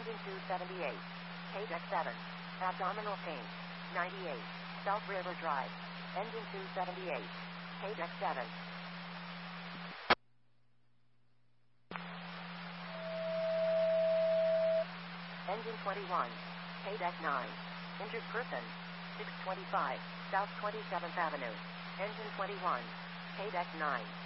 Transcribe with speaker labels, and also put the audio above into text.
Speaker 1: Engine 278. K-Deck 7. Abdominal pain. 98. South River Drive. Engine 278. K-Deck 7. Engine 21. K-Deck 9. Injured person. 625. South 27th Avenue. Engine 21. K-Deck 9.